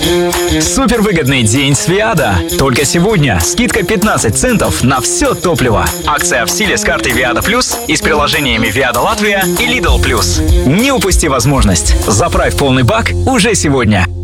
Супервыгодный день с Виада. Только сегодня скидка 15 центов на все топливо. Акция в силе с картой Виада Плюс и с приложениями Виада Латвия и Lidl Плюс. Не упусти возможность. Заправь полный бак уже сегодня.